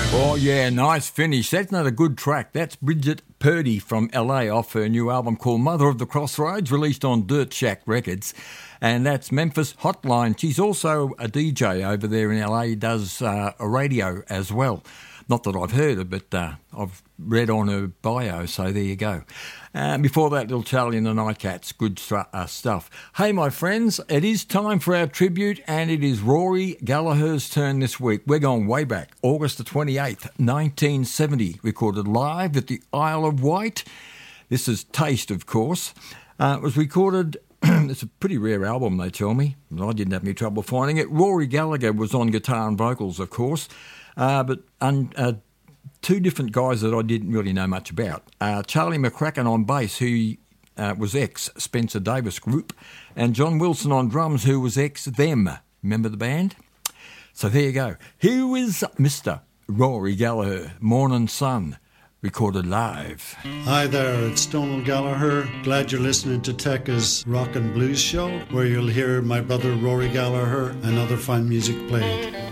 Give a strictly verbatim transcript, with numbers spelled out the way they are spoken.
Oh, yeah, nice finish. That's not a good track. That's Bridget Purdy from L A off her new album called Mother of the Crossroads, released on Dirt Shack Records. And that's Memphis Hotline. She's also a D J over there in L A, does uh, a radio as well. Not that I've heard of, but uh, I've read on her bio, so there you go. Uh, before that, Little Charlie and the Nightcats, good st- uh, stuff. Hey, my friends, it is time for our tribute, and it is Rory Gallagher's turn this week. We're going way back, August the twenty-eighth, nineteen seventy, recorded live at the Isle of Wight. This is Taste, of course. Uh, it was recorded... It's a pretty rare album, they tell me. I didn't have any trouble finding it. Rory Gallagher was on guitar and vocals, of course, uh, but un, uh, two different guys that I didn't really know much about. Uh, Charlie McCracken on bass, who uh, was ex-Spencer Davis Group, and John Wilson on drums, who was ex-Them. Remember the band? So there you go. Here is Mister Rory Gallagher, Morning Sun, recorded live. Hi there, it's Donald Gallagher. Glad you're listening to Tekka's Rock and Blues Show, where you'll hear my brother Rory Gallagher and other fine music played.